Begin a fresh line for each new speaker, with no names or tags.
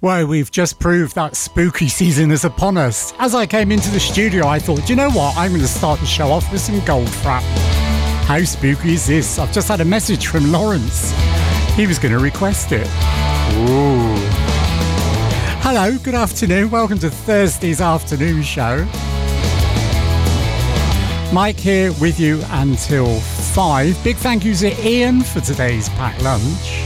Well, we've just proved that spooky season is upon us. As I came into the studio, I thought, you know what? I'm going to start the show off with some Goldfrapp. How spooky is this? I've just had a message from Lawrence. He was going to request it. Ooh. Hello, good afternoon. Welcome to Thursday's afternoon show. Mike here with you until 5. Big thank you to Ian for today's packed lunch.